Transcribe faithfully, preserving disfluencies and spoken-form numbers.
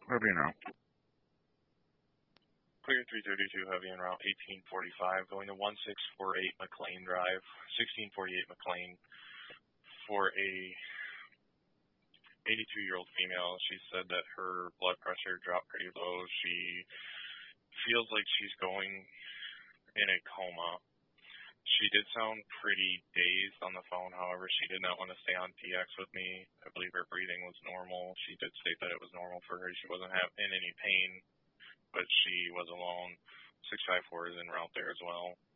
Heavy and route. Clear three thirty-two heavy en route eighteen forty-five, going to one six four eight McLean Drive, sixteen forty-eight McLean, for a eighty-two-year-old female. She said that her blood pressure dropped pretty low. She feels like she's going in a coma. She did sound pretty dazed on the phone. However, she did not want to stay on T X with me. I believe her breathing was normal. She did state that it was normal for her. She wasn't have, in any pain, but she was alone. six five four is en route there as well.